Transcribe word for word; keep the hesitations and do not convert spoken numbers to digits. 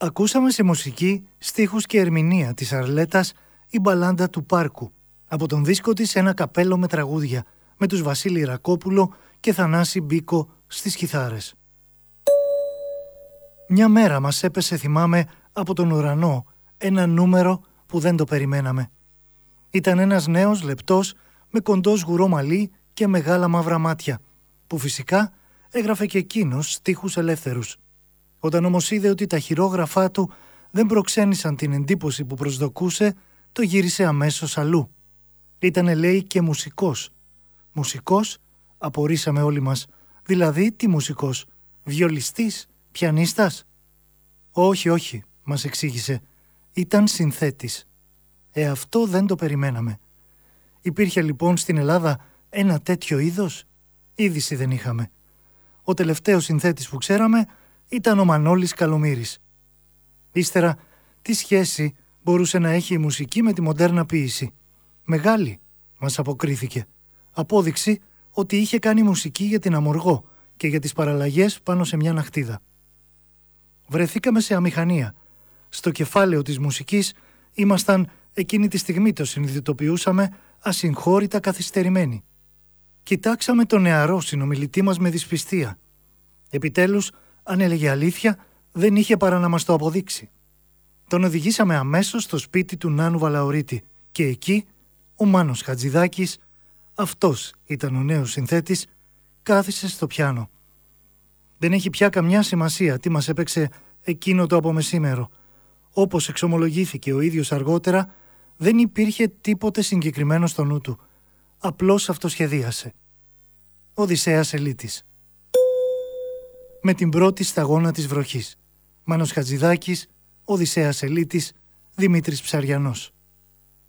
Ακούσαμε σε μουσική, στίχους και ερμηνεία της Αρλέτας «Η μπαλάντα του πάρκου», από τον δίσκο της «Ένα καπέλο με τραγούδια», με τους Βασίλη Ρακόπουλο και Θανάση Μπίκο στις κιθάρες. Μια μέρα μας έπεσε, θυμάμαι, από τον ουρανό ένα νούμερο που δεν το περιμέναμε. Ήταν ένας νέος λεπτός με κοντό σγουρό μαλλί και μεγάλα μαύρα μάτια, που φυσικά έγραφε και εκείνος στίχους ελεύθερους. Όταν όμως είδε ότι τα χειρόγραφά του δεν προξένησαν την εντύπωση που προσδοκούσε, το γύρισε αμέσως αλλού. Ήτανε, λέει, και μουσικός. Μουσικός, απορρίσαμε όλοι μας. Δηλαδή, τι μουσικός? Βιολιστής? Πιανίστας? Όχι, όχι, μας εξήγησε. Ήταν συνθέτης. Ε, αυτό δεν το περιμέναμε. Υπήρχε λοιπόν στην Ελλάδα ένα τέτοιο είδος? Είδηση δεν είχαμε. Ο τελευταίος συνθέτης που ξέραμε ήταν ο Μανώλης Καλομύρης. Ύστερα, τι σχέση μπορούσε να έχει η μουσική με τη μοντέρνα ποίηση? Μεγάλη, μας αποκρίθηκε. Απόδειξη ότι είχε κάνει μουσική για την Αμοργό και για τις παραλλαγές πάνω σε μια ναχτίδα. Βρεθήκαμε σε αμηχανία. Στο κεφάλαιο της μουσικής ήμασταν, εκείνη τη στιγμή το συνειδητοποιούσαμε, ασυγχώρητα καθυστερημένοι. Κοιτάξαμε τον νεαρό συνομιλητή μας με δυσπιστία. Επιτέλους, αν έλεγε αλήθεια, δεν είχε παρά να μας το αποδείξει. Τον οδηγήσαμε αμέσως στο σπίτι του Νάνου Βαλαωρίτη και εκεί ο Μάνος Χατζηδάκης, αυτός ήταν ο νέος συνθέτης, κάθισε στο πιάνο. Δεν έχει πια καμιά σημασία τι μας έπαιξε εκείνο το απομεσήμερο. Όπως εξομολογήθηκε ο ίδιος αργότερα, δεν υπήρχε τίποτε συγκεκριμένο στο νου του. Απλώς αυτοσχεδίασε. Οδυσσέας Ελίτης. Με την πρώτη σταγόνα της βροχής. Μάνος Χατζηδάκης, Οδυσσέας Ελίτης, Δημήτρης Ψαριανός.